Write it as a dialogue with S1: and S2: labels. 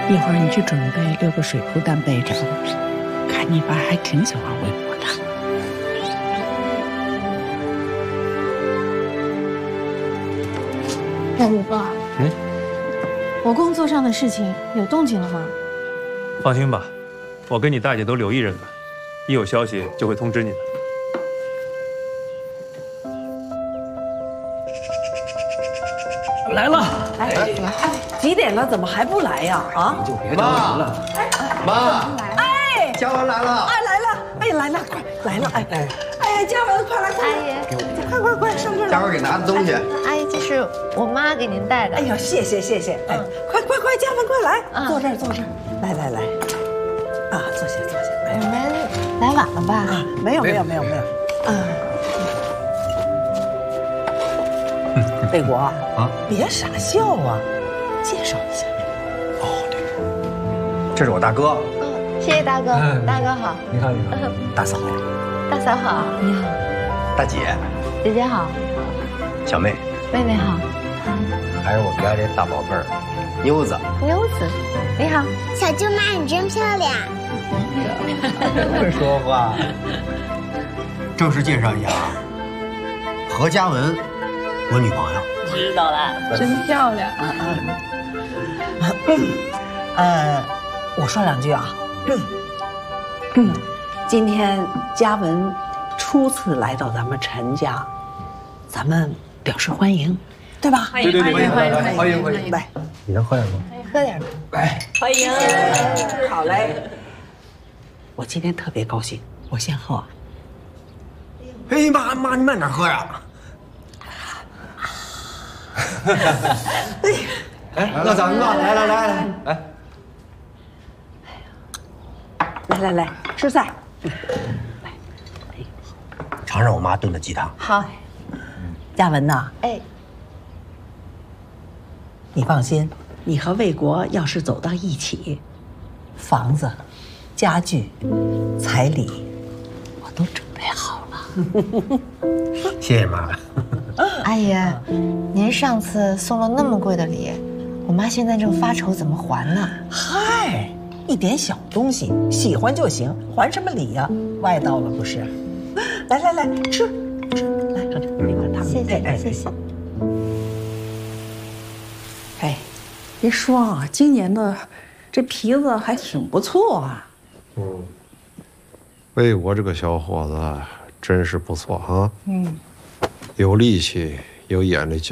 S1: 一会儿你去准备6个水库蛋备着，看你爸还挺喜欢微博的。
S2: 五哥，我工作上的事情有动静了吗？
S3: 放心吧，我跟你大姐都留意着呢，一有消息就会通知你的。
S4: 来了，
S5: 哎，几点了？怎么还不来呀？啊！
S4: 你就别着急了。
S6: 妈，
S5: 哎，
S6: 嘉文来了！
S5: 哎，来了！哎，来了，快来了！哎，嘉文，快来！
S7: 阿姨，
S5: 快上这儿！
S6: 嘉文给拿的东西。
S7: 阿姨，这是我妈给您带的。
S5: 哎呦，谢谢！哎，快，嘉文，快来！坐这儿，来，啊，坐下。
S7: 你们来晚了吧？
S5: 啊，没有。魏国啊，别傻笑啊，介绍一下。
S6: 这是我大哥。
S7: 谢谢大哥，大哥好。
S4: 你好。
S6: 大嫂。
S7: 大嫂好，你好。
S6: 大姐。
S7: 姐姐好。
S6: 小妹。
S7: 妹妹好。
S6: 还有我们家这大宝贝儿，妞子。
S7: 妞子，你好。
S8: 小舅妈，你真漂亮。
S6: 会说话。正式介绍一下啊，何嘉文，我女朋友。
S7: 知道了。
S2: 真漂亮。
S5: 我说2句啊。今天嘉文初次来到咱们陈家，咱们表示欢迎，对吧？
S3: 对，
S4: 欢迎。
S5: 来，
S6: 你能喝点吗？
S7: 喝点吧。
S6: 来，
S7: 欢迎。
S5: 好嘞。我今天特别高兴，我先喝。
S6: 哎妈，你慢点喝呀。哎，那咱们吧，
S5: 来，吃菜。
S6: 尝尝我妈炖的鸡汤。
S7: 好。
S5: 嘉文呐，
S7: 哎，
S5: 你放心，你和魏国要是走到一起，房子、家具、彩礼，我都准备好了。
S6: 谢谢妈。
S7: 阿姨，您上次送了那么贵的礼，我妈现在正发愁怎么还呢。
S5: 嗨，一点小东西，喜欢就行，还什么礼呀？外道了不是？来，吃，来，那个他们，
S7: 谢谢。
S1: 哎，别说啊，今年的这皮子还挺不错啊。
S9: 魏国这个小伙子真是不错啊。有力气，有眼力劲儿。